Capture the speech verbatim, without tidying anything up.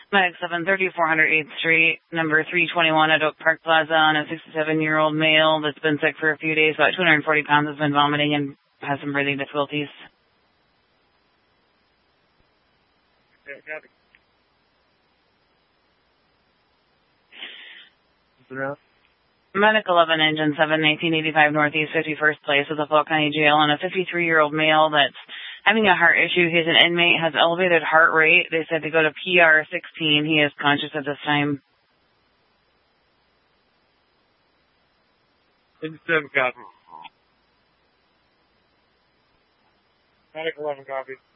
Medic seven thirty, four hundred eighth Street, number three twenty-one at Oak Park Plaza, on a sixty-seven-year-old male that's been sick for a few days, about two hundred forty pounds, has been vomiting and has some breathing difficulties. Okay, copy. Medic eleven, engine seven, nineteen eighty-five Northeast fifty-first Place at the Fall County Jail, on a fifty-three-year-old male that's having a heart issue. He's an inmate, has elevated heart rate. They said to go to P R sixteen. He is conscious at this time. fifty-seven, copy. Medic eleven, copy.